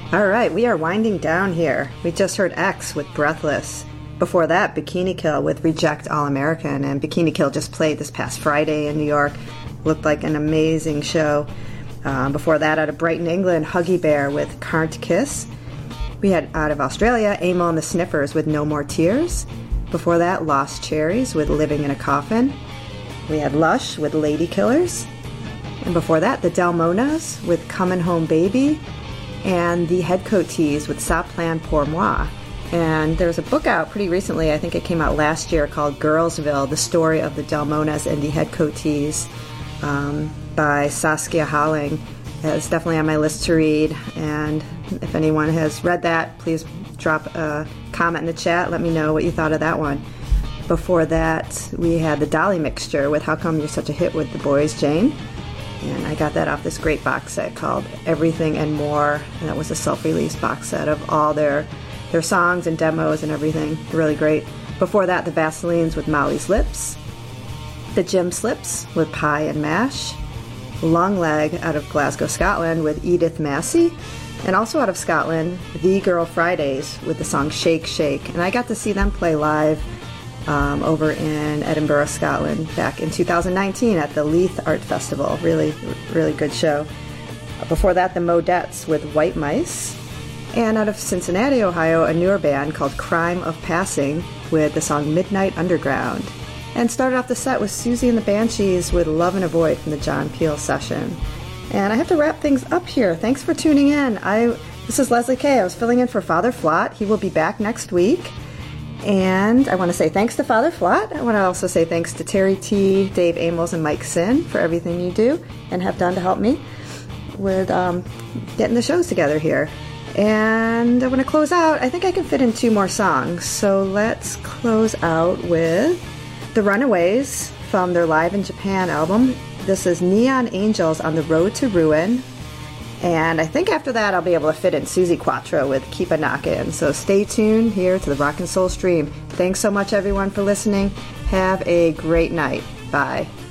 All right, we are winding down here. We just heard X with Breathless. Before that, Bikini Kill with Reject All American. And Bikini Kill just played this past Friday in New York. Looked like an amazing show. Before that, out of Brighton, England, Huggy Bear with Can't Kiss. We had out of Australia, Amyl and the Sniffers with No More Tears. Before that, Lost Cherries with Living in a Coffin. We had Lush with Lady Killers. And before that, the Delmonas with Comin' Home Baby. And the Headcoat Tees with Ça Plan Pour Moi. And there's a book out pretty recently, I think it came out last year, called Girlsville, the story of the Delmonas and the Headcoat Tees by Saskia Halling. It's definitely on my list to read, and if anyone has read that, please drop a comment in the chat. Let me know what you thought of that one. Before that, we had the Dolly Mixture with How Come You're Such a Hit with the Boys, Jane. And I got that off this great box set called Everything and More, and that was a self-release box set of all their songs and demos and everything. Really great. Before that, the Vaselines with Molly's Lips, the Jim Slips with Pie and Mash, Long Leg out of Glasgow, Scotland with Edith Massey, and also out of Scotland, The Girl Fridays with the song Shake Shake. And I got to see them play live over in Edinburgh, Scotland back in 2019 at the Leith Art Festival. Really, really good show. Before that, the Modettes with White Mice. And out of Cincinnati, Ohio, a newer band called Crime of Passing with the song Midnight Underground. And started off the set with Susie and the Banshees with Love and Avoid from the John Peel session. And I have to wrap things up here. Thanks for tuning in. This is Leslie Kay. I was filling in for Father Flott. He will be back next week. And I want to say thanks to Father Flott. I want to also say thanks to Terry T., Dave Amos, and Mike Sin for everything you do and have done to help me with getting the shows together here. And I want to close out. I think I can fit in 2 more songs. So let's close out with The Runaways from their Live in Japan album. This is Neon Angels on the Road to Ruin. And I think after that I'll be able to fit in Susie Quattro with Keep a Knockin'. So stay tuned here to the Rock and Soul Stream. Thanks so much everyone for listening. Have a great night. Bye.